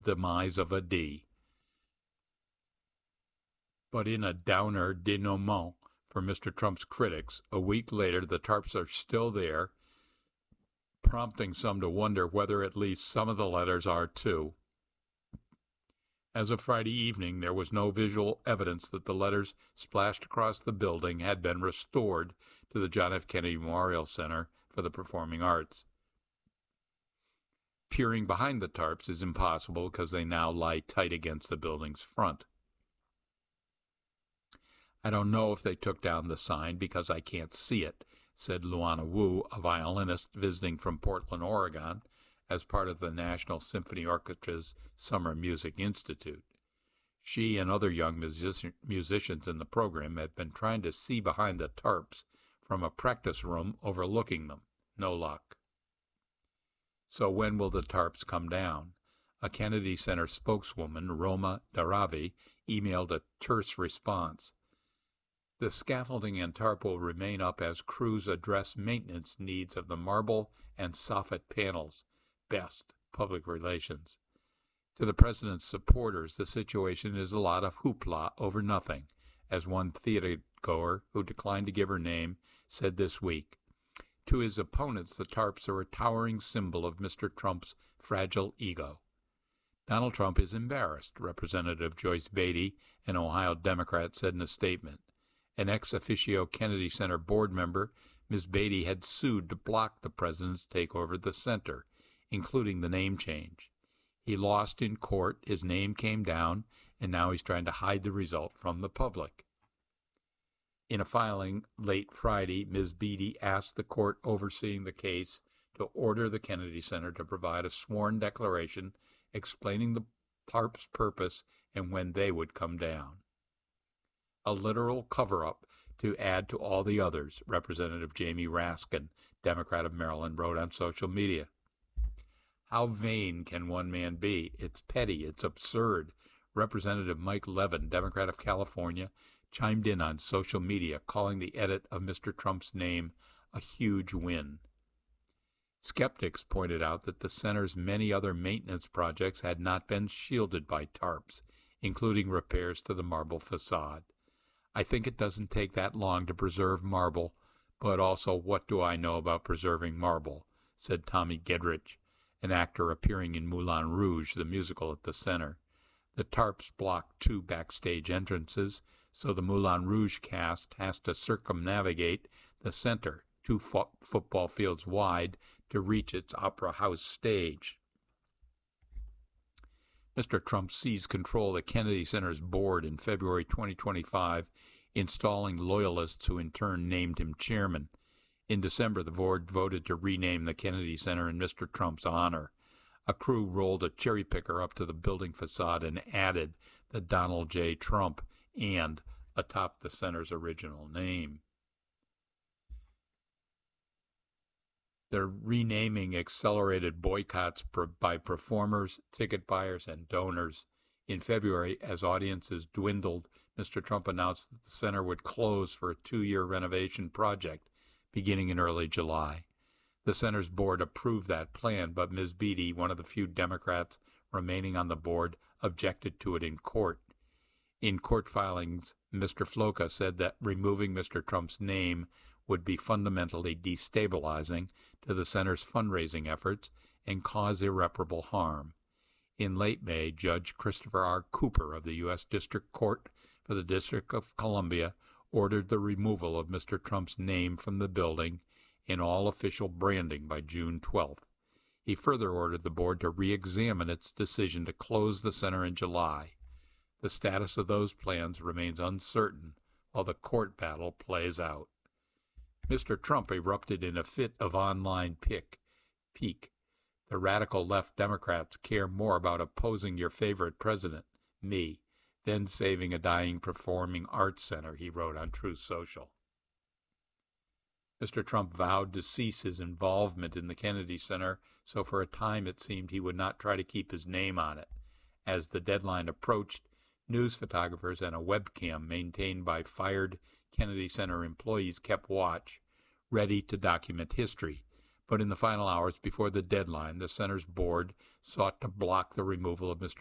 demise of a D. But in a downer denouement for Mr. Trump's critics, a week later the tarps are still there, prompting some to wonder whether at least some of the letters are too. As of Friday evening, there was no visual evidence that the letters splashed across the building had been restored to the John F. Kennedy Memorial Center for the Performing Arts. Peering behind the tarps is impossible because they now lie tight against the building's front. I don't know if they took down the sign because I can't see it, said Luana Wu, a violinist visiting from Portland, Oregon, as part of the National Symphony Orchestra's Summer Music Institute. She and other young musicians in the program have been trying to see behind the tarps from a practice room overlooking them. No luck. So when will the tarps come down? A Kennedy Center spokeswoman, Roma Daravi, emailed a terse response. The scaffolding and tarp will remain up as crews address maintenance needs of the marble and soffit panels. Best public relations. To the president's supporters, the situation is a lot of hoopla over nothing, as one theatergoer, who declined to give her name, said this week. To his opponents, the tarps are a towering symbol of Mr. Trump's fragile ego. Donald Trump is embarrassed, Representative Joyce Beatty, an Ohio Democrat, said in a statement. An ex officio Kennedy Center board member, Ms. Beatty had sued to block the president's takeover of the center, including the name change. He lost in court, his name came down, and now he's trying to hide the result from the public. In a filing late Friday, Ms. Beatty asked the court overseeing the case to order the Kennedy Center to provide a sworn declaration explaining the tarp's purpose and when they would come down. A literal cover-up to add to all the others, Representative Jamie Raskin, Democrat of Maryland, wrote on social media. How vain can one man be? It's petty. It's absurd. Representative Mike Levin, Democrat of California, chimed in on social media, calling the edit of Mr. Trump's name a huge win. Skeptics pointed out that the center's many other maintenance projects had not been shielded by tarps, including repairs to the marble facade. I think it doesn't take that long to preserve marble, but also what do I know about preserving marble, said Tommy Gedrich, an actor appearing in Moulin Rouge, the musical at the center. The tarps block 2 backstage entrances, so the Moulin Rouge cast has to circumnavigate the center, 2 football fields wide, to reach its Opera House stage. Mr. Trump seized control of the Kennedy Center's board in February 2025, installing loyalists who in turn named him chairman. In December, the board voted to rename the Kennedy Center in Mr. Trump's honor. A crew rolled a cherry picker up to the building facade and added the Donald J. Trump and atop the center's original name. The renaming accelerated boycotts by performers, ticket buyers, and donors. In February, as audiences dwindled, Mr. Trump announced that the center would close for a 2-year renovation project beginning in early July. The center's board approved that plan, but Ms. Beatty, one of the few Democrats remaining on the board, objected to it in court. In court filings, Mr. Floca said that removing Mr. Trump's name would be fundamentally destabilizing to the center's fundraising efforts and cause irreparable harm. In late May, Judge Christopher R. Cooper of the U.S. District Court for the District of Columbia ordered the removal of Mr. Trump's name from the building and all official branding by June 12th. He further ordered the board to re-examine its decision to close the center in July. The status of those plans remains uncertain while the court battle plays out. Mr. Trump erupted in a fit of online pique. The radical left Democrats care more about opposing your favorite president, me, than saving a dying performing arts center, he wrote on Truth Social. Mr. Trump vowed to cease his involvement in the Kennedy Center, so for a time it seemed he would not try to keep his name on it. As the deadline approached, news photographers and a webcam maintained by fired Kennedy Center employees kept watch, ready to document history, But in the final hours before the deadline, the center's board sought to block the removal of Mr.